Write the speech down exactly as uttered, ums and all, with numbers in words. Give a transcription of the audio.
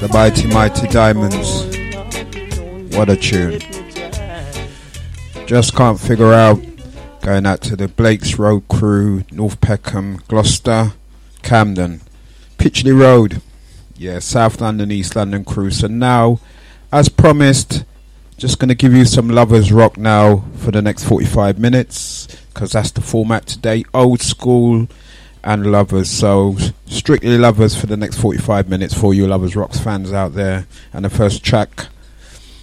Mighty Mighty Diamonds. What a tune. Just can't figure out. Going out to the Blake's Road crew, North Peckham, Gloucester, Camden, Pitchley Road. Yeah, South London, East London crew. So now, as promised, just going to give you some Lovers Rock now for the next forty-five minutes. Because that's the format today. Old school and Lovers. So strictly Lovers for the next forty-five minutes for you Lovers Rocks fans out there. And the first track